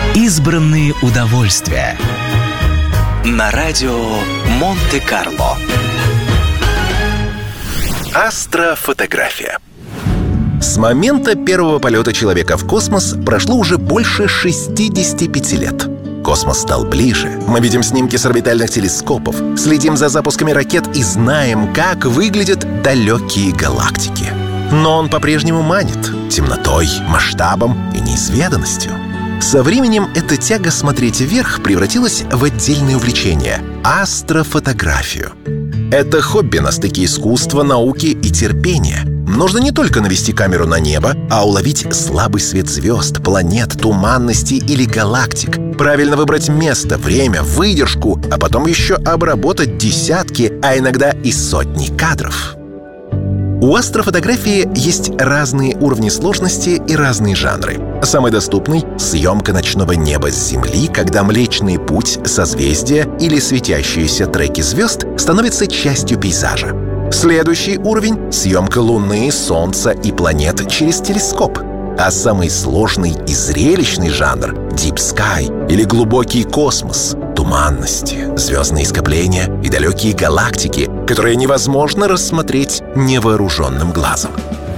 Избранные удовольствия на радио Монте-Карло. Астрофотография. С момента первого полета человека в космос прошло уже больше 65 лет. Космос стал ближе. Мы видим снимки с орбитальных телескопов, следим за запусками ракет и знаем, как выглядят далекие галактики. Но он по-прежнему манит темнотой, масштабом и неизведанностью. Со временем эта тяга смотреть вверх превратилась в отдельное увлечение — астрофотографию. Это хобби на стыке искусства, науки и терпения. Нужно не только навести камеру на небо, а уловить слабый свет звезд, планет, туманностей или галактик, правильно выбрать место, время, выдержку, а потом еще обработать десятки, а иногда и сотни кадров. У астрофотографии есть разные уровни сложности и разные жанры. Самый доступный — съемка ночного неба с Земли, когда Млечный Путь, созвездия или светящиеся треки звезд становятся частью пейзажа. Следующий уровень — съемка Луны, Солнца и планет через телескоп. А самый сложный и зрелищный жанр — Deep Sky или глубокий космос, туманности, звездные скопления и далекие галактики, которые невозможно рассмотреть невооруженным глазом.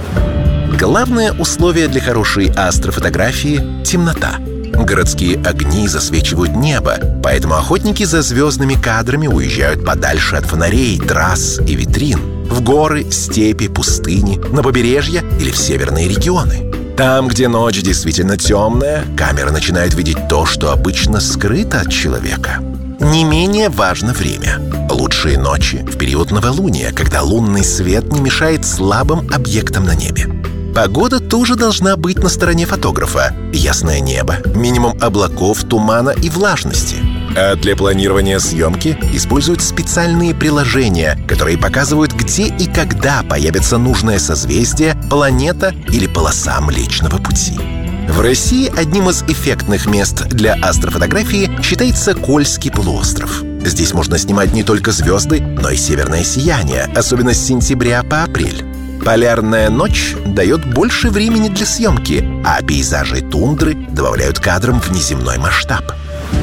Главное условие для хорошей астрофотографии — темнота. Городские огни засвечивают небо, поэтому охотники за звездными кадрами уезжают подальше от фонарей, трасс и витрин, в горы, степи, пустыни, на побережье или в северные регионы. Там, где ночь действительно темная, камера начинает видеть то, что обычно скрыто от человека. Не менее важно время. Лучшие ночи в период новолуния, когда лунный свет не мешает слабым объектам на небе. Погода тоже должна быть на стороне фотографа. Ясное небо, минимум облаков, тумана и влажности. А для планирования съемки используют специальные приложения, которые показывают, где и когда появится нужное созвездие, планета или полоса Млечного Пути. В России одним из эффектных мест для астрофотографии считается Кольский полуостров. Здесь можно снимать не только звезды, но и северное сияние, особенно с сентября по апрель. Полярная ночь дает больше времени для съемки, а пейзажи тундры добавляют кадрам внеземной масштаб.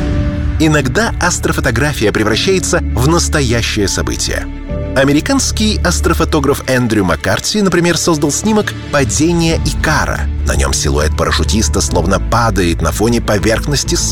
Иногда астрофотография превращается в настоящее событие. Американский астрофотограф Эндрю Маккарти, например, создал снимок «Падение Икара». На нем силуэт парашютиста словно падает на фоне поверхности Солнца.